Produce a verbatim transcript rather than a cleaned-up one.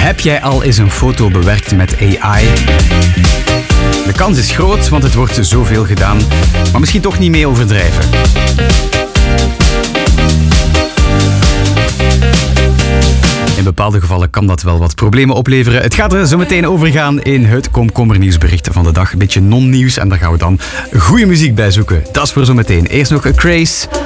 Heb jij al eens een foto bewerkt met A I? De kans is groot, want het wordt zoveel gedaan. Maar misschien toch niet mee overdrijven. In bepaalde gevallen kan dat wel wat problemen opleveren. Het gaat er zo meteen over gaan in het komkommernieuwsbericht van de dag. Een beetje non-nieuws en daar gaan we dan goede muziek bij zoeken. Dat is voor zo meteen. Eerst nog A Craze.